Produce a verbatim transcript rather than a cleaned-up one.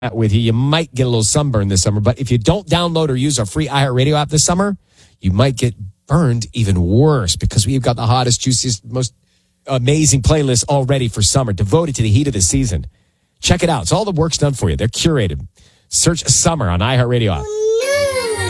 with you. You might get a little sunburn this summer, but if you don't download or use our free iHeartRadio app this summer, you might get burned even worse because we've got the hottest, juiciest, most amazing playlist all ready for summer, devoted to the heat of the season. Check it out. It's all the work's done for you. They're curated. Search summer on iHeartRadio app.